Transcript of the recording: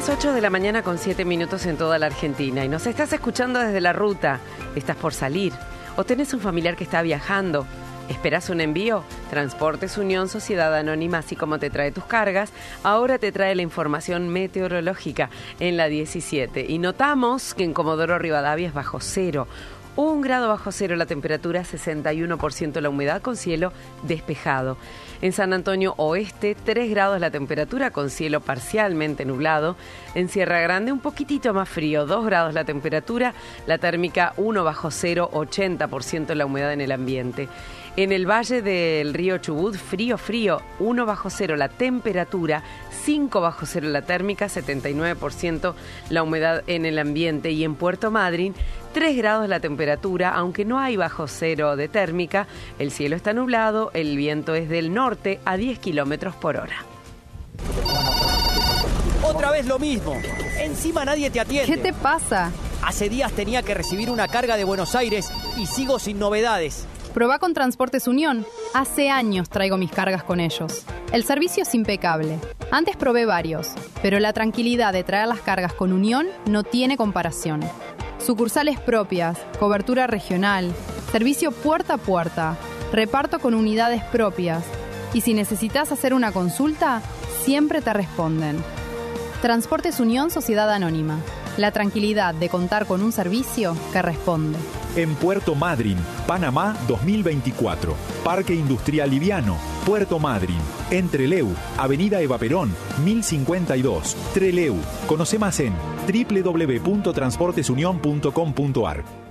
las 8 de la mañana con 7 minutos en toda la Argentina y nos estás escuchando desde la ruta. Estás por salir o tenés un familiar que está viajando. ¿Esperás un envío? Transportes Unión Sociedad Anónima, así como te trae tus cargas, ahora te trae la información meteorológica en la 17. Y notamos que en Comodoro Rivadavia es bajo cero. 1 grado bajo cero la temperatura, 61% la humedad con cielo despejado. En San Antonio Oeste, 3 grados la temperatura con cielo parcialmente nublado. En Sierra Grande un poquitito más frío, 2 grados la temperatura, la térmica 1 bajo cero, 80% la humedad en el ambiente. En el valle del río Chubut, frío, 1 bajo cero la temperatura, 5 bajo cero la térmica, 79% la humedad en el ambiente. Y en Puerto Madryn, 3 grados la temperatura, aunque no hay bajo cero de térmica, el cielo está nublado, el viento es del norte a 10 kilómetros por hora. Otra vez lo mismo. Encima nadie te atiende. ¿Qué te pasa? Hace días tenía que recibir una carga de Buenos Aires y sigo sin novedades. Probá con Transportes Unión. Hace años traigo mis cargas con ellos. El servicio es impecable. Antes probé varios, pero la tranquilidad de traer las cargas con Unión no tiene comparación. Sucursales propias, cobertura regional, servicio puerta a puerta, reparto con unidades propias. Y si necesitas hacer una consulta, siempre te responden. Transportes Unión Sociedad Anónima. La tranquilidad de contar con un servicio que responde. En Puerto Madryn, Panamá 2024. Parque Industrial Liviano, Puerto Madryn. En Trelew, Avenida Eva Perón, 1052. Trelew. Conoce más en www.transportesunion.com.ar.